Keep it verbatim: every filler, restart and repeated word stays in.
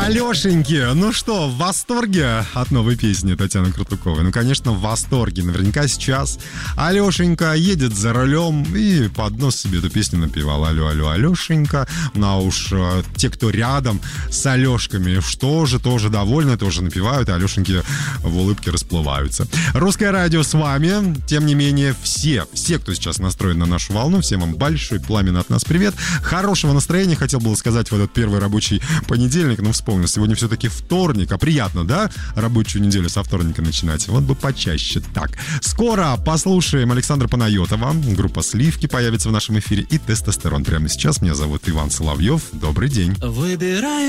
Алешеньки, ну что, в восторге от новой песни Татьяны Крутуковой? Ну, конечно, в восторге. Наверняка сейчас Алешенька едет за рулем и под нос себе эту песню напевал. Алло, алло, Алешенька. Ну, а уж э, те, кто рядом с Алешками, что же, тоже довольны, тоже напевают, и Алешеньки в улыбке расплываются. Русское радио с вами. Тем не менее, все, все, кто сейчас настроен на нашу волну, всем вам большой пламенный от нас привет. Хорошего настроения, хотел было сказать в этот первый рабочий понедельник, но вспомнил, сегодня все-таки вторник, а приятно, да, рабочую неделю со вторника начинать? Вот бы почаще так. Скоро послушаем Александра Панайотова, группа «Сливки» появится в нашем эфире, и «Тестостерон». Прямо сейчас меня зовут Иван Соловьев. Добрый день. Выбираю